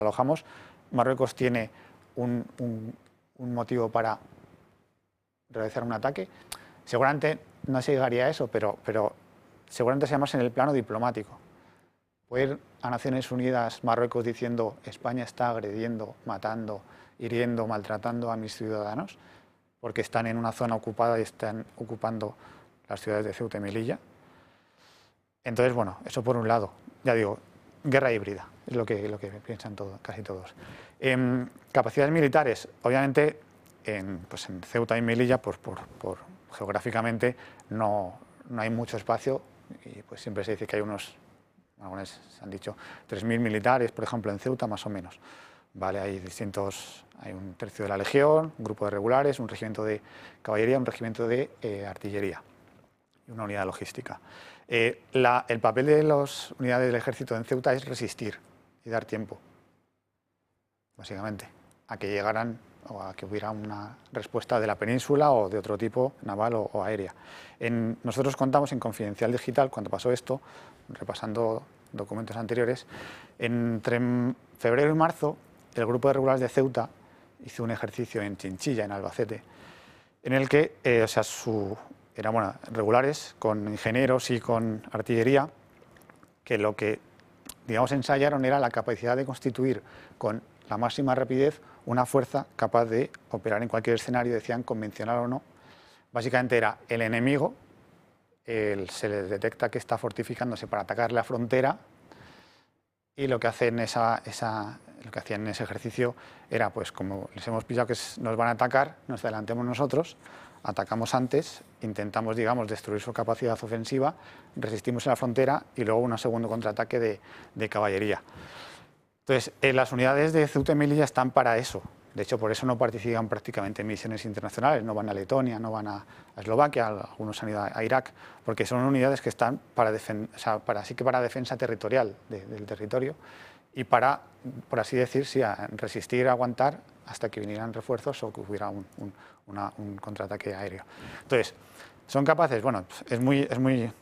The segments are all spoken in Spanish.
alojamos. Marruecos tiene un motivo para realizar un ataque. Seguramente no se llegaría a eso, pero seguramente sea más en el plano diplomático. Puede ir a Naciones Unidas Marruecos diciendo España está agrediendo, matando, hiriendo, maltratando a mis ciudadanos porque están en una zona ocupada y están ocupando las ciudades de Ceuta y Melilla. Entonces, bueno, eso por un lado. Ya digo, guerra híbrida, es lo que piensan casi todos. Capacidades militares, obviamente, en Ceuta y Melilla, pues geográficamente no hay mucho espacio y pues siempre se dice que hay algunos se han dicho 3.000 militares, por ejemplo, en Ceuta, más o menos. Vale, hay un tercio de la legión, un grupo de regulares, un regimiento de caballería, un regimiento de artillería y una unidad logística. El papel de las unidades del ejército en Ceuta es resistir y dar tiempo, básicamente, a que llegaran o a que hubiera una respuesta de la península o de otro tipo, naval o aérea. Nosotros contamos en Confidencial Digital, cuando pasó esto, repasando documentos anteriores, entre febrero y marzo, el grupo de regulares de Ceuta hizo un ejercicio en Chinchilla, en Albacete, en el que eran regulares con ingenieros y con artillería, que lo que digamos ensayaron era la capacidad de constituir con la máxima rapidez una fuerza capaz de operar en cualquier escenario, decían convencional o no. Básicamente era el enemigo, se les detecta que está fortificándose para atacar la frontera y lo que hacen lo que hacían en ese ejercicio era, pues como les hemos pillado que nos van a atacar, nos adelantemos nosotros, atacamos antes, intentamos, digamos, destruir su capacidad ofensiva, resistimos en la frontera y luego un segundo contraataque de caballería. Entonces, las unidades de Ceuta y Melilla están para eso. De hecho, por eso no participan prácticamente en misiones internacionales, no van a Letonia, no van a Eslovaquia, algunos han ido a Irak, porque son unidades que están para defensa territorial del territorio y para, por así decir, resistir, aguantar hasta que vinieran refuerzos o que hubiera un contraataque aéreo. Entonces, son capaces, bueno, en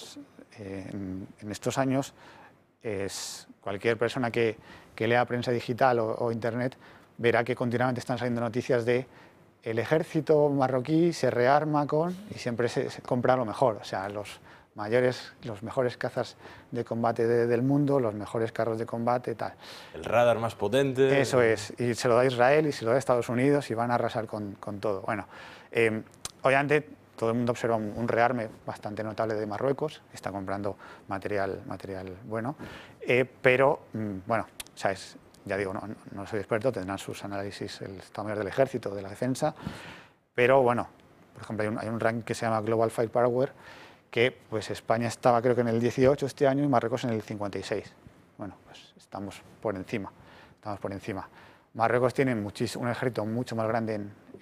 estos años cualquier persona que lea prensa digital o internet verá que continuamente están saliendo noticias de el ejército marroquí se rearma y siempre se compra lo mejor, o sea, los mejores cazas de combate del mundo, los mejores carros de combate, tal. El radar más potente. Eso es, y se lo da Israel y se lo da Estados Unidos y van a arrasar con todo. Bueno, obviamente todo el mundo observa un rearme bastante notable de Marruecos, está comprando material bueno, pero, bueno, o sea, ya digo, no soy experto, tendrán sus análisis el Estado Mayor del Ejército, de la Defensa, pero bueno, por ejemplo, hay un ranking que se llama Global Firepower, que pues España estaba creo que en el 18 este año y Marruecos en el 56. Bueno, pues estamos por encima. Marruecos tiene un ejército mucho más grande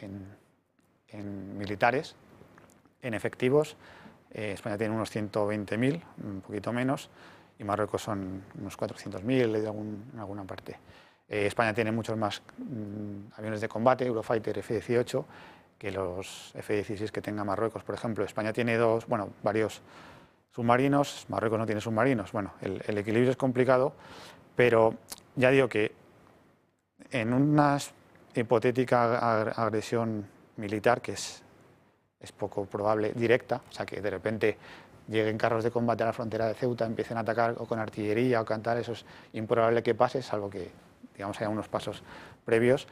en militares, en efectivos. España tiene unos 120.000, un poquito menos, y Marruecos son unos 400.000 en alguna parte. España tiene muchos más aviones de combate, Eurofighter, F-18, que los F-16 que tenga Marruecos, por ejemplo. España tiene varios submarinos, Marruecos no tiene submarinos. Bueno, el equilibrio es complicado, pero ya digo que en una hipotética agresión militar, que es poco probable, directa, o sea, que de repente lleguen carros de combate a la frontera de Ceuta, empiecen a atacar o con artillería o cantar, eso es improbable que pase, salvo que, digamos, haya unos pasos previos.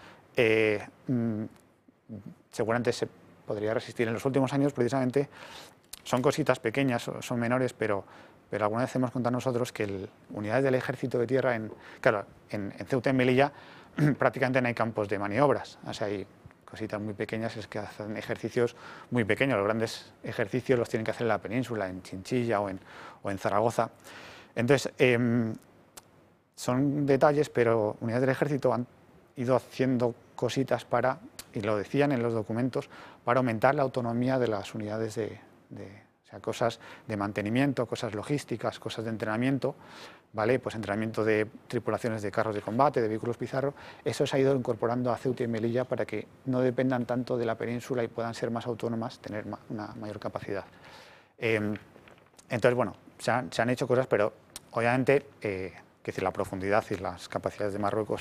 Seguramente se podría resistir. En los últimos años, precisamente, son cositas pequeñas, son menores, pero alguna vez hemos contado nosotros que unidades del ejército de tierra, en Ceuta y Melilla, prácticamente no hay campos de maniobras, o sea, hay cositas muy pequeñas, es que hacen ejercicios muy pequeños. Los grandes ejercicios los tienen que hacer en la península, en Chinchilla o en Zaragoza. Entonces, son detalles, pero unidades del ejército han ido haciendo cositas y lo decían en los documentos, para aumentar la autonomía de las unidades o sea, cosas de mantenimiento, cosas logísticas, cosas de entrenamiento, ¿vale? Pues entrenamiento de tripulaciones de carros de combate, de vehículos Pizarro. Eso se ha ido incorporando a Ceuta y Melilla para que no dependan tanto de la península y puedan ser más autónomas, tener una mayor capacidad. Entonces, bueno, se han hecho cosas, pero obviamente, la profundidad y las capacidades de Marruecos